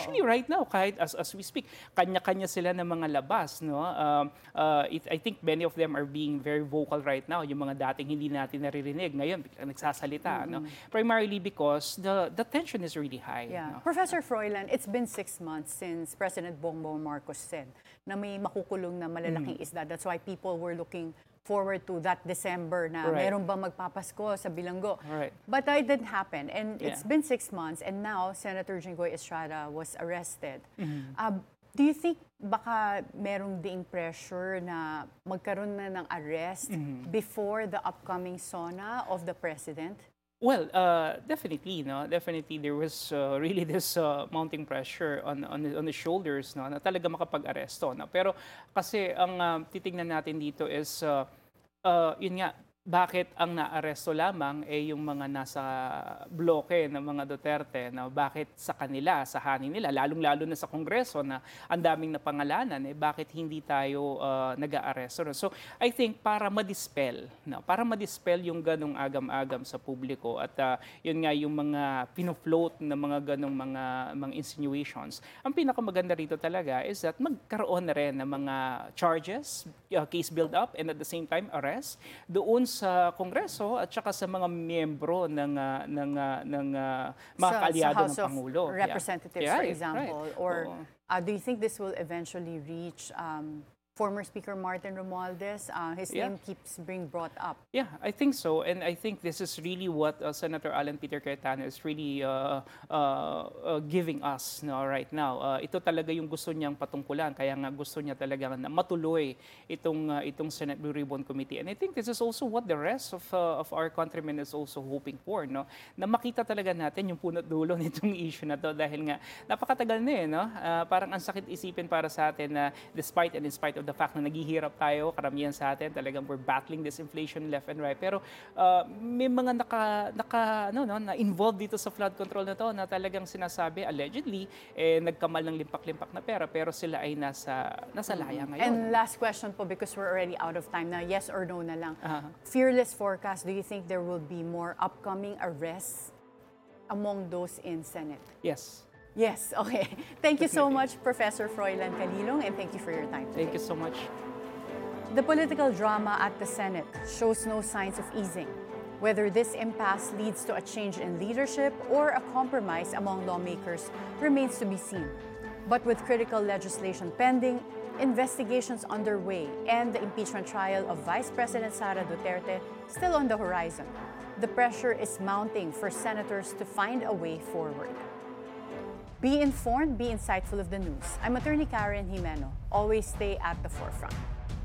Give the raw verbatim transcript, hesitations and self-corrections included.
Actually, right now, kahit as, as we speak, kanya-kanya sila ng mga labas. No? Um, uh, it, I think many of them are being very vocal right now. Yung mga dating hindi natin naririnig, ngayon biglang nagsasalita. Mm-hmm. No? Primarily because the, the tension is really high. Yeah. No? Professor Froilan, it's been six months since President Bongbong Marcos said na may makukulong na malalaking mm-hmm. isda. That's why people were looking forward to that December na right. meron bang magpapasko sa Bilanggo. Right. But that didn't happen. And yeah. it's been six months and now Senator Jinggoy Estrada was arrested. Mm-hmm. Uh, do you think baka merong ding pressure na magkaroon na ng arrest mm-hmm. before the upcoming SONA of the President? Well, uh, definitely, no. Definitely, there was uh, really this uh, mounting pressure on on the, on the shoulders, no, na talaga makapag-aresto, no. Pero kasi ang uh, titingnan natin dito is, uh, uh, yun nga, bakit ang naaresto lamang ay eh, yung mga nasa bloke ng mga Duterte, na bakit sa kanila, sa hanin nila, lalong-lalo na sa Kongreso na ang daming napangalanan, eh, bakit hindi tayo uh, nag-aaresto. So I think para ma-dispel, no, para ma-dispel yung ganong agam-agam sa publiko at uh, yun nga yung mga pino-float na mga ganong mga, mga insinuations, ang pinakamaganda rito talaga is that magkaroon na rin ng mga charges, uh, case build-up, and at the same time arrest doon sa Kongreso at saka sa mga miyembro ng uh, ng uh, ng uh, mga kaalyado ng Pangulo. Representatives, yeah. for Yeah, example. right. Or oh. uh, do you think this will eventually reach um, former Speaker Martin Romualdez? Uh, his yeah. name keeps being brought up. Yeah, I think so. And I think this is really what uh, Senator Alan Peter Cayetano is really uh, uh, uh, giving us, no, right now. Uh, ito talaga yung gusto niyang patungkulan. Kaya nga gusto niya talaga na matuloy itong, uh, itong Senate Blue Ribbon Committee. And I think this is also what the rest of, uh, of our countrymen is also hoping for. No? Na makita talaga natin yung punot dulo nitong issue na to. Dahil nga napakatagal na eh. No? Uh, parang ang sakit isipin para sa atin na despite and in spite of the fact na naghihirap tayo, karamihan sa atin, talagang we're battling this inflation left and right. Pero uh, may mga naka, naka, ano, no, na-involved dito sa flood control na to na talagang sinasabi, allegedly, eh, nagkamal ng limpak-limpak na pera, pero sila ay nasa, nasa laya ngayon. And last question po, because we're already out of time na, yes or no na lang. Uh-huh. Fearless forecast, do you think there will be more upcoming arrests among those in Senate? Yes. Yes, okay. Thank you so much, Professor Froilan Calilong, and thank you for your time today. Thank you so much. The political drama at the Senate shows no signs of easing. Whether this impasse leads to a change in leadership or a compromise among lawmakers remains to be seen. But with critical legislation pending, investigations underway, and the impeachment trial of Vice President Sara Duterte still on the horizon, the pressure is mounting for senators to find a way forward. Be informed, be insightful of the news. I'm Attorney Karen Jimeno. Always stay at the forefront.